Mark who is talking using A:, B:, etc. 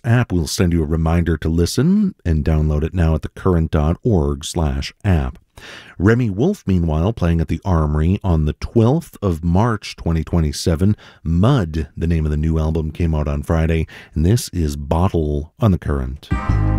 A: app will send you a reminder to listen, and download it now at thecurrent.org/app. Remy Wolf, meanwhile, playing at the Armory on the 12th of March 2027. Mud, the name of the new album, came out on Friday, and this is Bottle on The Current.